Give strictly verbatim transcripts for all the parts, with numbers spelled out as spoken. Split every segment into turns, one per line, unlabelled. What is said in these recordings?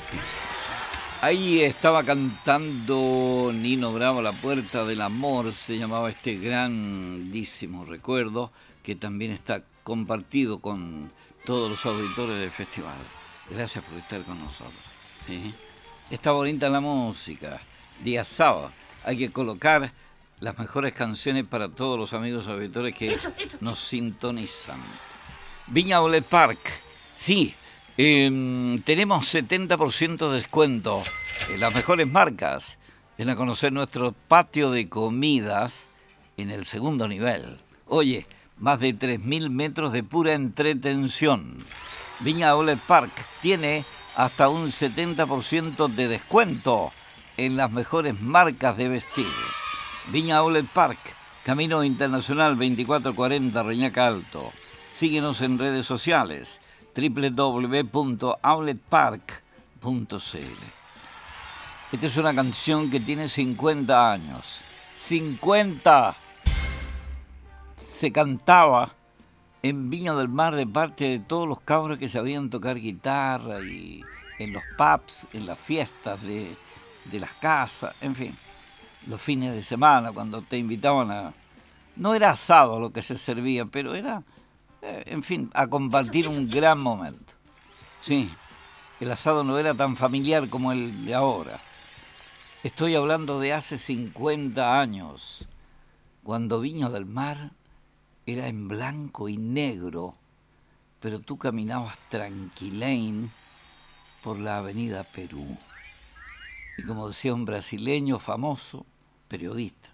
Ahí estaba cantando Nino Bravo, La Puerta del Amor, se llamaba este grandísimo recuerdo, que también está compartido con todos los auditores del festival. Gracias por estar con nosotros. ¿Sí? Está bonita la música. Día sábado. Hay que colocar las mejores canciones para todos los amigos auditores que nos sintonizan. Viña Outlet Park. Sí. Eh, tenemos setenta por ciento de descuento en las mejores marcas. Ven a conocer nuestro patio de comidas en el segundo nivel. Oye, más de tres mil metros de pura entretención. Viña Outlet Park tiene hasta un setenta por ciento de descuento en las mejores marcas de vestir. Viña Outlet Park, Camino Internacional veinticuatro cuarenta, Reñaca Alto. Síguenos en redes sociales, doble u doble u doble u punto outlet park punto c l. Esta es una canción que tiene cincuenta años. ¡cincuenta! Se cantaba en Viña del Mar de parte de todos los cabros que sabían tocar guitarra y en los pubs, en las fiestas de, de las casas, en fin, los fines de semana cuando te invitaban a... No era asado lo que se servía, pero era... En fin, a compartir un gran momento. Sí, el asado no era tan familiar como el de ahora. Estoy hablando de hace cincuenta años, cuando Viña del Mar era en blanco y negro, pero tú caminabas tranquilén por la avenida Perú. Y como decía un brasileño famoso, periodista,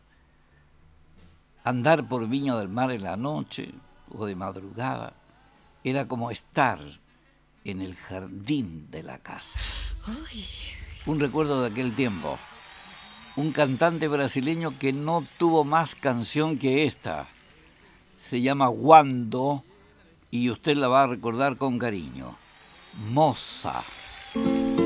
andar por Viña del Mar en la noche o de madrugada era como estar en el jardín de la casa. Uy. Un recuerdo de aquel tiempo. Un cantante brasileño que no tuvo más canción que esta. Se llama Wando y usted la va a recordar con cariño. Moza.